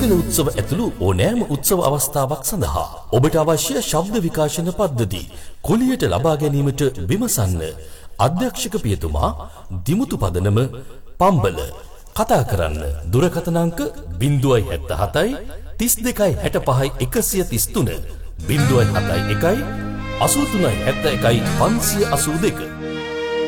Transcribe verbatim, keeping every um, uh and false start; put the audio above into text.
සුදින උත්සව ඇතුළු ඕනෑම උත්සව අවස්ථාවක් සඳහා ඔබට අවශ්‍ය ශබ්ද විකාශන පද්ධති කුලියට ලබා ගැනීමට විමසන්න. අධ්‍යක්ෂක පියතුමා දිමුතු පදනම පම්බල. කතා කරන්න දුරකථන අංක ज़ीरो सात सात तीस දෙකයි හැට පහයි එකසිය තිස් තුන ज़ीरो सात එකයි අසූ තුනයි හැත්තෑ එකයි පන්සිය අසූ දෙක.